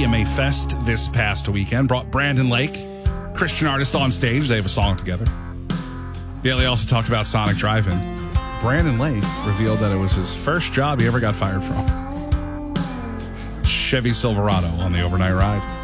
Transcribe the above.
PMA Fest this past weekend. Brought Brandon Lake, Christian artist, on stage. They have a song together. Daly also talked about Sonic Drive-In. Brandon Lake revealed that it was his first job he ever got fired from. Chevy Silverado on the overnight ride.